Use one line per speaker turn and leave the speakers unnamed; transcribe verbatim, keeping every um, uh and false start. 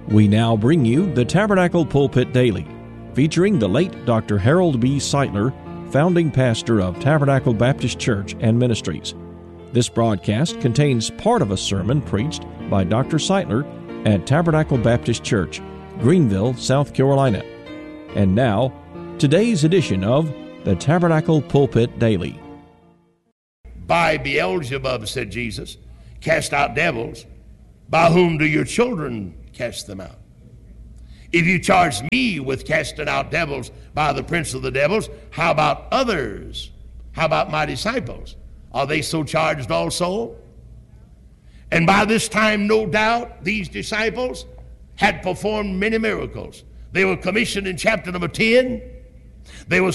We now bring you the Tabernacle Pulpit Daily, featuring the late Doctor Harold B. Sightler, founding pastor of Tabernacle Baptist Church and Ministries. This broadcast contains part of a sermon preached by Doctor Sightler at Tabernacle Baptist Church, Greenville, South Carolina. And now, today's edition of the Tabernacle Pulpit Daily.
By Beelzebub, said Jesus, cast out devils. By whom do your children cast them out? If you charge me with casting out devils by the prince of the devils, how about others? How about my disciples? Are they so charged also? And by this time, no doubt, these disciples had performed many miracles. They were commissioned in chapter number ten. They were